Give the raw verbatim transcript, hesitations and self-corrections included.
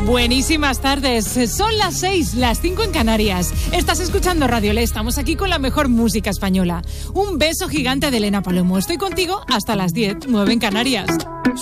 Buenísimas tardes, son las seis, las cinco en Canarias. Estás escuchando Radio Le, estamos aquí con la mejor música española. Un beso gigante de Elena Palomo, estoy contigo hasta las diez, nueve en Canarias.